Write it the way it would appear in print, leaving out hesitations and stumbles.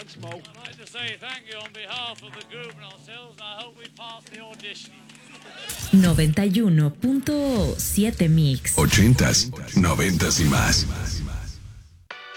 once more. I'd like to say thank you on behalf of the group and ourselves, and I hope we pass the audition. 91.7 Mix. 80s, 90s y más.